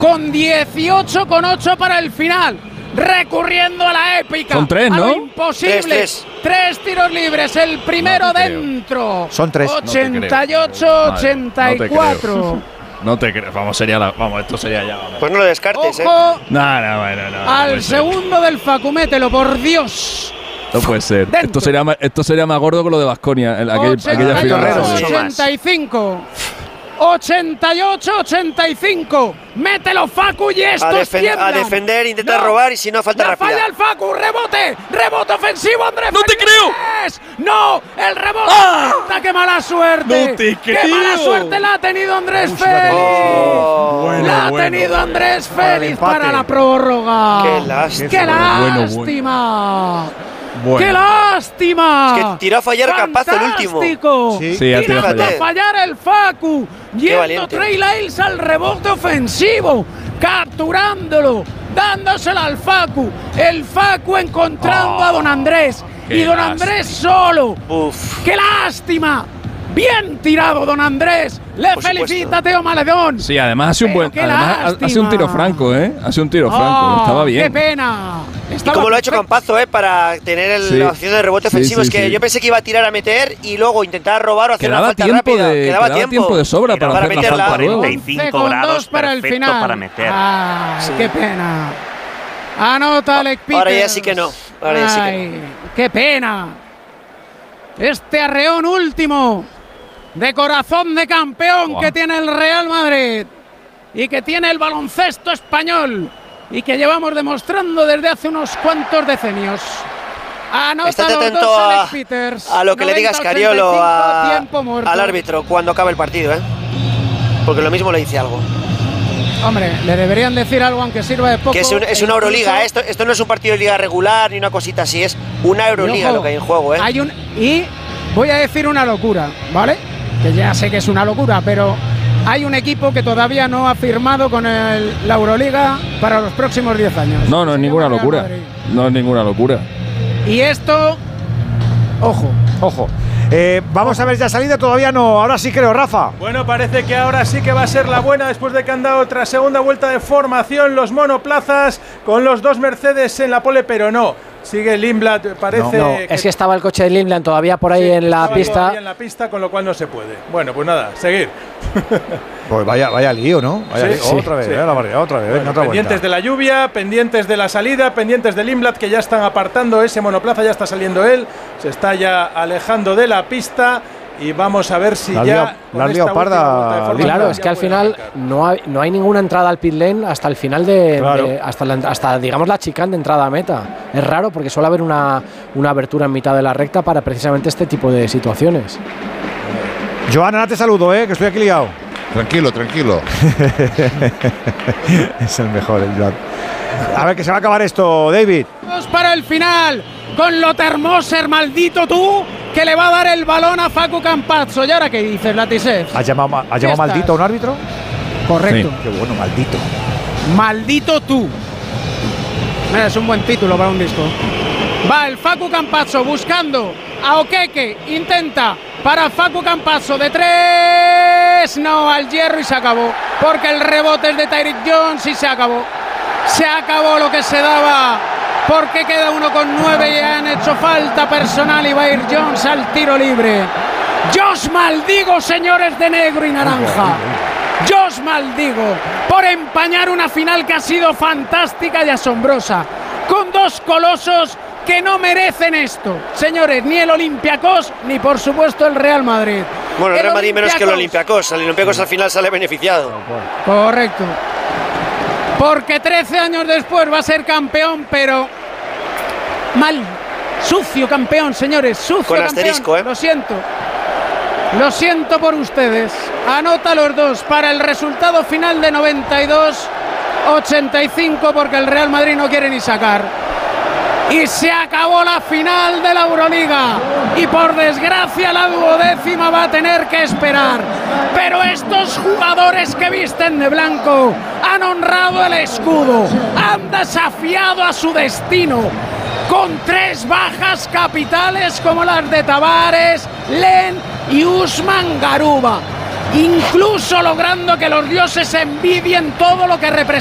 con 18,8 para el final, recurriendo a la épica. Son 3, ¿no? A lo imposible. 3 tiros libres, el primero dentro. Son 3. 88-84. No te creo. Vamos, esto sería ya. Vamos. Pues no lo descartes, Ojo No. al segundo del Facu, mételo, por Dios. No puede ser. Esto sería más gordo que lo de Baskonia, aquella final. 85. 88-85. Mételo, Facu, y estos tiemblan. A defender, intenta robar y si no, falta rápida. Falla el Facu, rebote ofensivo, Andrés. ¡No te creo! ¡No! ¡El rebote! ¡Qué mala suerte! ¡No te creo! ¡Qué mala suerte la ha tenido Andrés Félix! La ha tenido Andrés Félix para la prórroga. ¡Qué lástima! ¡Qué lástima! Bueno. ¡Qué lástima! Es que tiró a fallar Campazzo el último. Sí, ha tirado a fallar el Facu. Yendo Trey Lyles al rebote ofensivo, capturándolo, dándosela al Facu. El Facu encontrando a Don Andrés. Y Don Andrés solo. ¡Qué lástima! Bien tirado, Don Andrés. Le felicita Teo Maledón. Sí, además hace un buen. Además, hace un tiro franco, ¿eh? Hace un tiro franco. Estaba bien. ¡Qué pena! Y como lo ha hecho Campazzo, para tener la opción de rebote ofensivo. Es que yo pensé que iba a tirar a meter y luego intentar robar o hacer una falta rápida. Quedaba tiempo de sobra para hacer la falta. 45 grados para el perfecto final. para meter. ¡Qué pena! Anota Alec Peters. Ahora ya sí que no. ¡Qué pena! Este arreón último de corazón de campeón que tiene el Real Madrid y que tiene el baloncesto español y que llevamos demostrando desde hace unos cuantos decenios. Estate atento a lo que le digas, Cariolo, al árbitro cuando acabe el partido, porque lo mismo le dice algo. Hombre, le deberían decir algo aunque sirva de poco. Que es una Euroliga, esto no es un partido de liga regular ni una cosita así, es una Euroliga lo que hay en juego. Y voy a decir una locura, ¿vale? Que ya sé que es una locura, pero hay un equipo que todavía no ha firmado con la Euroliga para los próximos 10 años. No es ninguna locura. No es ninguna locura. Y esto, ojo. Vamos a ver ya salida, todavía no. Ahora sí creo, Rafa. Bueno, parece que ahora sí que va a ser la buena después de que han dado otra segunda vuelta de formación los monoplazas con los dos Mercedes en la pole, pero no. Sigue Lindblad, parece. No, es que estaba el coche de Lindblad todavía por ahí en la pista. Todavía en la pista, con lo cual no se puede. Bueno, pues nada, seguir. Pues vaya lío, ¿no? Otra vez, la barrera, otra vez. Bueno, otra pendientes vuelta. de la lluvia, pendientes de la salida, pendientes de Lindblad, que ya están apartando ese monoplaza, ya está saliendo él, se está ya alejando de la pista. Y vamos a ver si la has liado parda. Claro, es que al final no hay ninguna entrada al pit lane hasta el final hasta digamos la chicane de entrada a meta. Es raro porque suele haber una abertura en mitad de la recta para precisamente este tipo de situaciones. Joana, te saludo, que estoy aquí liado. Tranquilo. Es el mejor, el Joan. A ver, que se va a acabar esto, David. Vamos para el final con Lothar-Moser, maldito tú, que le va a dar el balón a Facu Campazzo. ¿Y ahora qué dices, Latisev? ¿Has llamado maldito a un árbitro? Correcto. Sí. Qué bueno, maldito. Maldito tú. Es un buen título para un disco. Va el Facu Campazzo buscando a Okeke. Intenta para Facu Campazzo de 3. No, al hierro y se acabó. Porque el rebote es de Tyreek Jones y se acabó. Se acabó lo que se daba. Porque queda 1,9 y han hecho falta personal y va a ir Jones al tiro libre. Yo os maldigo, señores de negro y naranja. Yo os maldigo por empañar una final que ha sido fantástica y asombrosa. Con dos colosos que no merecen esto. Señores, ni el Olympiacos ni por supuesto el Real Madrid. Bueno, el Real Madrid menos que el Olympiacos. El Olympiacos al final sale beneficiado. Correcto. Porque 13 años después va a ser campeón, pero mal, sucio campeón, señores, sucio con campeón. Asterisco, Lo siento por ustedes. Anota los dos para el resultado final de 92-85 porque el Real Madrid no quiere ni sacar. Y se acabó la final de la Euroliga. Y por desgracia la 12ª va a tener que esperar. Pero estos jugadores que visten de blanco han honrado el escudo. Han desafiado a su destino. Con 3 bajas capitales como las de Tavares, Len y Usman Garuba. incluso logrando que los dioses envidien todo lo que representa